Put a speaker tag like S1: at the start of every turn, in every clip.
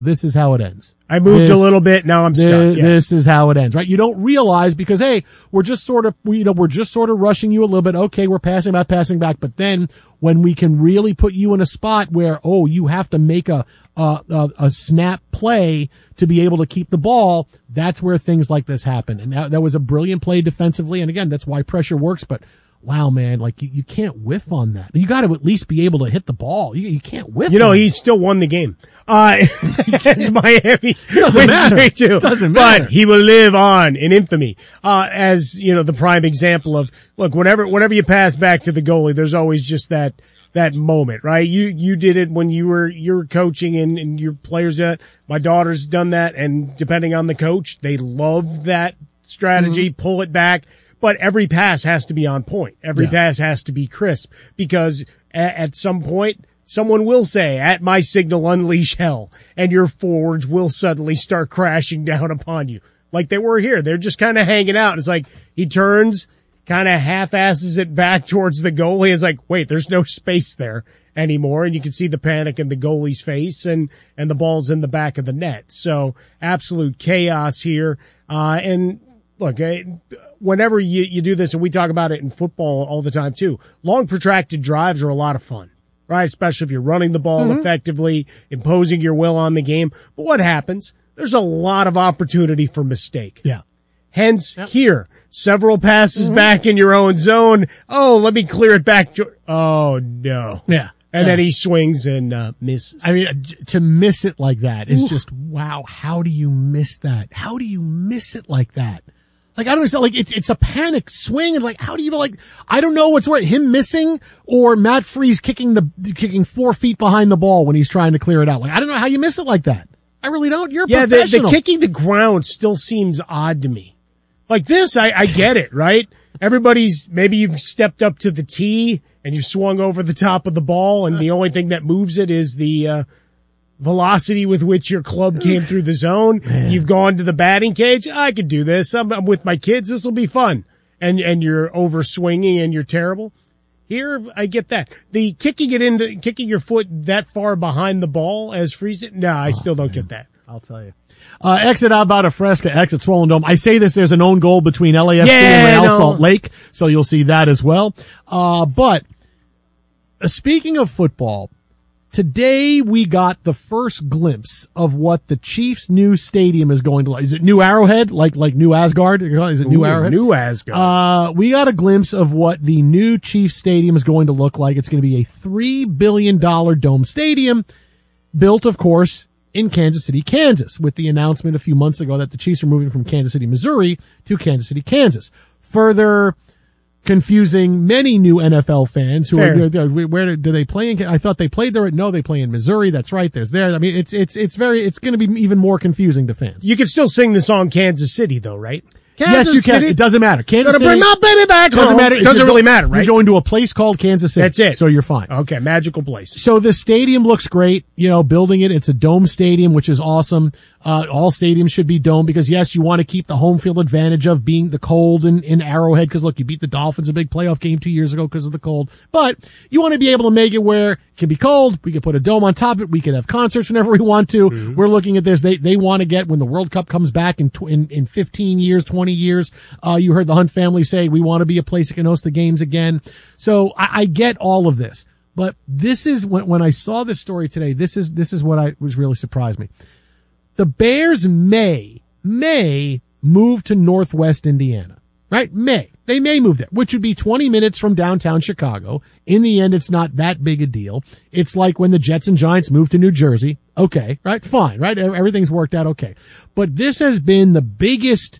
S1: this is how it ends.
S2: I moved a little bit. Now I'm stuck. Yeah.
S1: This is how it ends, right? You don't realize because, hey, we're just sort of rushing you a little bit. Okay, we're passing back. But then when we can really put you in a spot where, you have to make a snap play to be able to keep the ball, that's where things like this happen. And that was a brilliant play defensively. And again, that's why pressure works. But wow, man, like you can't whiff on that. You got to at least be able to hit the ball. You can't whiff.
S2: He still won the game. As Miami
S1: doesn't matter.
S2: Too.
S1: Doesn't matter.
S2: But he will live on in infamy. As the prime example of, look, whenever you pass back to the goalie, there's always just that moment, right? You did it when you were coaching and your players did it. My daughter's done that, and depending on the coach, they love that strategy, pull it back. But every pass has to be on point. Every pass has to be crisp, because at some point, someone will say, at my signal, unleash hell, and your forwards will suddenly start crashing down upon you. Like they were here. They're just kind of hanging out. It's like he turns, kind of half-asses it back towards the goalie. It's like, wait, there's no space there anymore. And you can see the panic in the goalie's face, and the ball's in the back of the net. So absolute chaos here. And look, whenever you do this, and we talk about it in football all the time too, long protracted drives are a lot of fun, right? Especially if you're running the ball effectively, imposing your will on the game. But what happens? There's a lot of opportunity for mistake.
S1: Yeah.
S2: Hence, here, several passes back in your own zone. Oh, let me clear it back. Oh, no.
S1: Yeah.
S2: And then he swings and misses.
S1: I mean, to miss it like that is just, wow, how do you miss that? How do you miss it like that? Like, I don't understand. Like, it's a panic swing, and like, how do you I don't know what's worse, him missing or Matt Freese kicking 4 feet behind the ball when he's trying to clear it out. Like, I don't know how you miss it like that. I really don't. You're a professional.
S2: The kicking the ground still seems odd to me. Like this, I get it, right? Maybe you've stepped up to the tee and you swung over the top of the ball, and the only thing that moves it is the velocity with which your club came through the zone. Man. You've gone to the batting cage. I could do this. I'm with my kids. This will be fun. And you're over swinging and you're terrible. Here, I get that. The kicking your foot that far behind the ball as Freeze it. No, I still don't get that.
S1: I'll tell you. Exit Alberta Fresca, exit Swollen Dome. I say this, there's an own goal between LAFC and Real Salt Lake, so you'll see that as well. But speaking of football, today we got the first glimpse of what the Chiefs' new stadium is going to look like. Is it New Arrowhead? Like New Asgard? Is it New Arrowhead?
S2: New Asgard.
S1: We got a glimpse of what the new Chiefs stadium is going to look like. It's going to be a $3 billion dome stadium, built, of course, in Kansas City, Kansas, with the announcement a few months ago that the Chiefs are moving from Kansas City, Missouri to Kansas City, Kansas. Further confusing many new NFL fans who are, where do they play in? I thought they played there. No, they play in Missouri. That's right. There's there. I mean, it's going to be even more confusing to fans.
S2: You can still sing the song Kansas City though, right?
S1: Yes, you can. It doesn't matter. Kansas City.
S2: Bring my baby back home. It doesn't really matter, right?
S1: You're going to a place called Kansas City.
S2: That's it.
S1: So you're fine.
S2: Okay, magical place.
S1: So the stadium looks great. Building it. It's a dome stadium, which is awesome. All stadiums should be dome because, yes, you want to keep the home field advantage of being the cold in Arrowhead because, look, you beat the Dolphins a big playoff game 2 years ago because of the cold. But you want to be able to make it where it can be cold. We can put a dome on top of it. We can have concerts whenever we want to. Mm-hmm. We're looking at this. They want to get, when the World Cup comes back in 15 years, 20 years, you heard the Hunt family say, we want to be a place that can host the games again. So I get all of this. But this is, when I saw this story today, this is what was really surprised me. The Bears may move to Northwest Indiana, right? They may move there, which would be 20 minutes from downtown Chicago. In the end, it's not that big a deal. It's like when the Jets and Giants moved to New Jersey. Okay, right? Fine, right? Everything's worked out okay. But this has been the biggest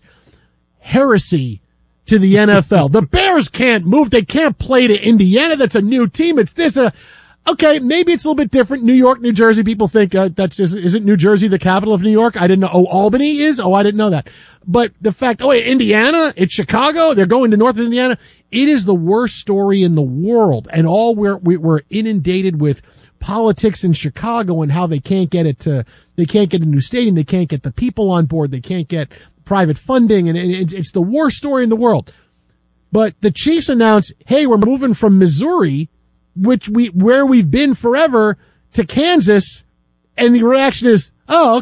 S1: heresy to the NFL. The Bears can't move. They can't play to Indiana. That's a new team. It's this. Okay, maybe it's a little bit different. New York, New Jersey, people think that's just, isn't New Jersey the capital of New York? I didn't know. Oh, Albany is? Oh, I didn't know that. But the fact, Indiana, it's Chicago, they're going to North Indiana. It is the worst story in the world. And we're inundated with politics in Chicago and how they can't get a new stadium, they can't get the people on board, they can't get private funding, and it's the worst story in the world. But the Chiefs announced, hey, we're moving from Missouri, where we've been forever, to Kansas, and the reaction is, Oh,